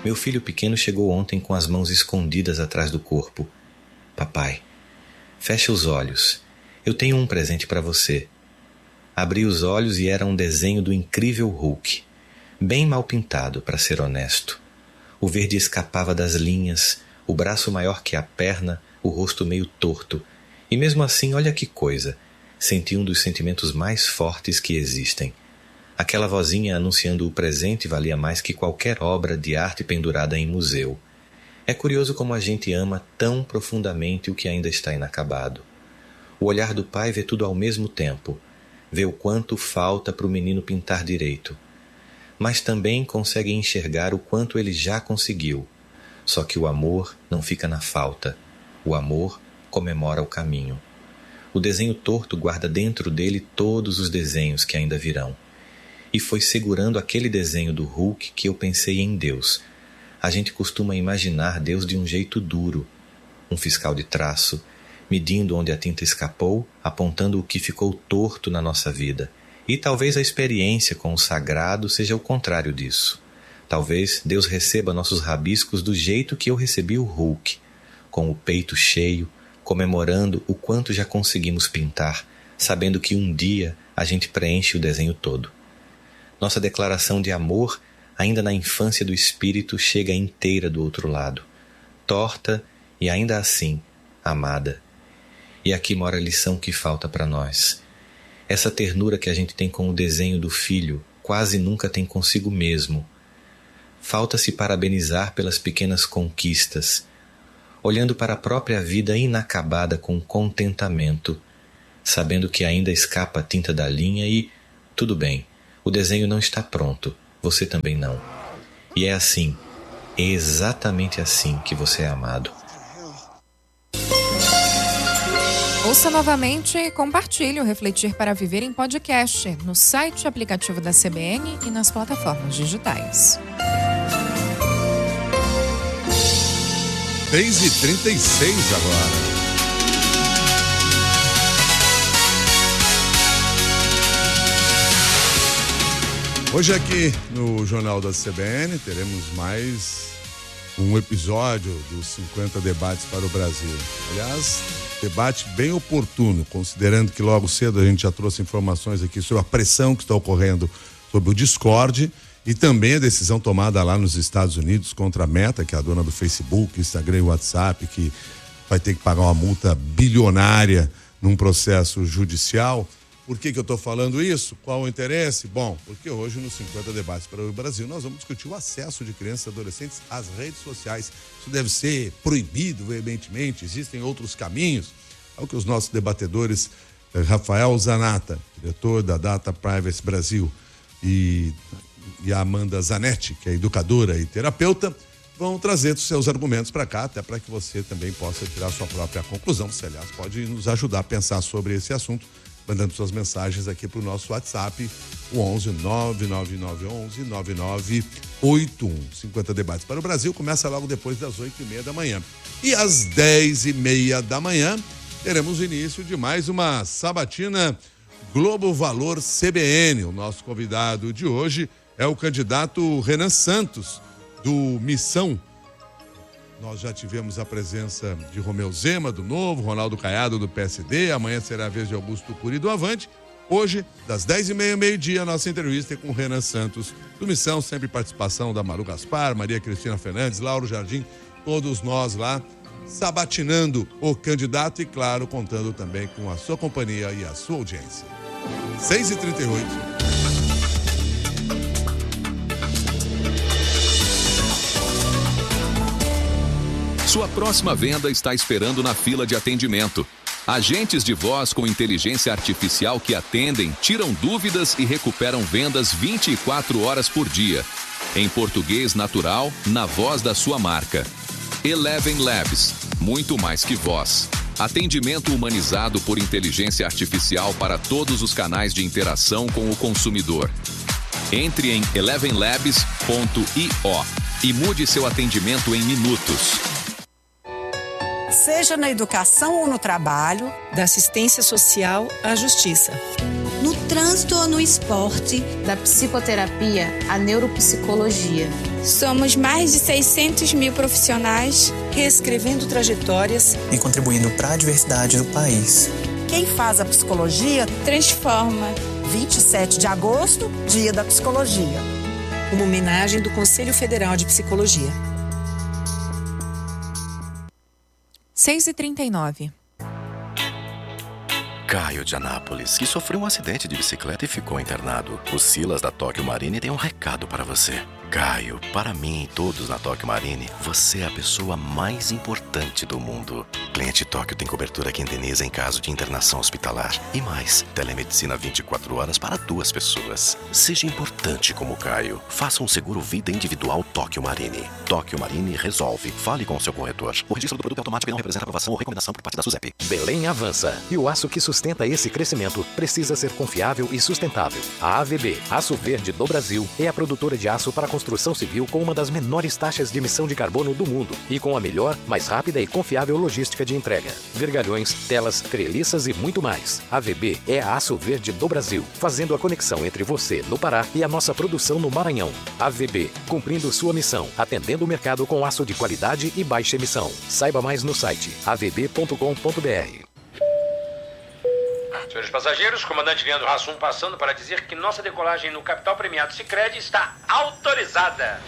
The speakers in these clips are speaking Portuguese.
Meu filho pequeno chegou ontem com as mãos escondidas atrás do corpo. Papai, feche os olhos. Eu tenho um presente para você. Abri os olhos e era um desenho do incrível Hulk. Bem mal pintado, para ser honesto. O verde escapava das linhas, o braço maior que a perna, o rosto meio torto. E mesmo assim, olha que coisa. Senti um dos sentimentos mais fortes que existem. Aquela vozinha anunciando o presente valia mais que qualquer obra de arte pendurada em museu. É curioso como a gente ama tão profundamente o que ainda está inacabado. O olhar do pai vê tudo ao mesmo tempo. Vê o quanto falta para o menino pintar direito. Mas também consegue enxergar o quanto ele já conseguiu. Só que o amor não fica na falta. O amor comemora o caminho. O desenho torto guarda dentro dele todos os desenhos que ainda virão. E foi segurando aquele desenho do Hulk que eu pensei em Deus. A gente costuma imaginar Deus de um jeito duro. Um fiscal de traço, medindo onde a tinta escapou, apontando o que ficou torto na nossa vida. E talvez a experiência com o sagrado seja o contrário disso. Talvez Deus receba nossos rabiscos do jeito que eu recebi o Hulk, com o peito cheio, comemorando o quanto já conseguimos pintar, sabendo que um dia a gente preenche o desenho todo. Nossa declaração de amor, ainda na infância do espírito, chega inteira do outro lado, torta e ainda assim amada. E aqui mora a lição que falta para nós. Essa ternura que a gente tem com o desenho do filho, quase nunca tem consigo mesmo. Falta se parabenizar pelas pequenas conquistas, olhando para a própria vida inacabada com contentamento, sabendo que ainda escapa a tinta da linha e, tudo bem, o desenho não está pronto, você também não. E é assim, é exatamente assim que você é amado. Ouça novamente e compartilhe o Refletir para Viver em podcast no site e aplicativo da CBN e nas plataformas digitais. 6h36 agora. Hoje aqui no Jornal da CBN teremos mais um episódio dos 50 debates para o Brasil. Aliás, debate bem oportuno, considerando que logo cedo a gente já trouxe informações aqui sobre a pressão que está ocorrendo sobre o Discord e também a decisão tomada lá nos Estados Unidos contra a Meta, que é a dona do Facebook, Instagram e WhatsApp, que vai ter que pagar uma multa bilionária num processo judicial. Por que eu estou falando isso? Qual o interesse? Bom, porque hoje nos 50 debates para o Brasil nós vamos discutir o acesso de crianças e adolescentes às redes sociais. Isso deve ser proibido veementemente, existem outros caminhos. É o que os nossos debatedores, Rafael Zanata, diretor da Data Privacy Brasil, e a Amanda Zanetti, que é educadora e terapeuta, vão trazer os seus argumentos para cá, até para que você também possa tirar sua própria conclusão. Você, aliás, pode nos ajudar a pensar sobre esse assunto, mandando suas mensagens aqui para o nosso WhatsApp, o 11 99911 9981. 50 debates para o Brasil começa logo depois das 8h30 da manhã. E às 10h30 da manhã teremos o início de mais uma sabatina Globo Valor CBN. O nosso convidado de hoje é o candidato Renan Santos, do Missão. Nós já tivemos a presença de Romeu Zema, do Novo, Ronaldo Caiado, do PSD. Amanhã será a vez de Augusto Cury, do Avante. Hoje, das 10h30 ao meio-dia, a nossa entrevista é com o Renan Santos, do Missão. Sempre participação da Maru Gaspar, Maria Cristina Fernandes, Lauro Jardim, todos nós lá, sabatinando o candidato e, claro, contando também com a sua companhia e a sua audiência. 6h38. Sua próxima venda está esperando na fila de atendimento. Agentes de voz com inteligência artificial que atendem, tiram dúvidas e recuperam vendas 24 horas por dia. Em português natural, na voz da sua marca. Eleven Labs, muito mais que voz. Atendimento humanizado por inteligência artificial para todos os canais de interação com o consumidor. Entre em elevenlabs.io e mude seu atendimento em minutos. Seja na educação ou no trabalho, da assistência social à justiça. no trânsito ou no esporte. Da psicoterapia à neuropsicologia. Somos mais de 600 mil profissionais reescrevendo trajetórias e contribuindo para a diversidade do país. Quem faz a psicologia transforma. 27 de agosto, Dia da Psicologia. Uma homenagem do Conselho Federal de Psicologia. 6h39. Caio de Anápolis, que sofreu um acidente de bicicleta e ficou internado. O Silas da Tóquio Marine tem um recado para você. Caio, para mim e todos na Tóquio Marine, você é a pessoa mais importante do mundo. Cliente Tóquio tem cobertura que indeniza em caso de internação hospitalar. E mais, telemedicina 24 horas para 2 pessoas. Seja importante como Caio. Faça um seguro vida individual Tóquio Marine. Tóquio Marine resolve. Fale com o seu corretor. O registro do produto é automático e não representa aprovação ou recomendação por parte da SUSEP. Belém avança. E o aço que sustenta esse crescimento precisa ser confiável e sustentável. A AVB, Aço Verde do Brasil, é a produtora de aço para construção civil com uma das menores taxas de emissão de carbono do mundo e com a melhor, mais rápida e confiável logística de entrega. Vergalhões, telas, treliças e muito mais. A AVB é a Aço Verde do Brasil, fazendo a conexão entre você no Pará e a nossa produção no Maranhão. AVB, cumprindo sua missão, atendendo o mercado com aço de qualidade e baixa emissão. Saiba mais no site avb.com.br. Senhores passageiros, comandante Leandro Hassum passando para dizer que nossa decolagem no Capital Premiado Sicredi está autorizada.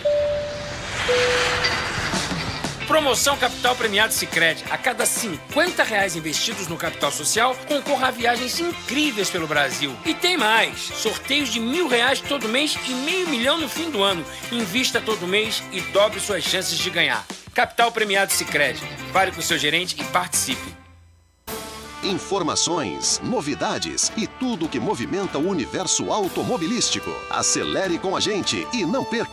Promoção Capital Premiado Sicredi. A cada R$50 investidos no capital social, concorra a viagens incríveis pelo Brasil. E tem mais. Sorteios de R$1.000 todo mês e R$500 mil no fim do ano. Invista todo mês e dobre suas chances de ganhar. Capital Premiado Sicredi. Fale com o seu gerente e participe. Informações, novidades e tudo que movimenta o universo automobilístico. Acelere com a gente e não perca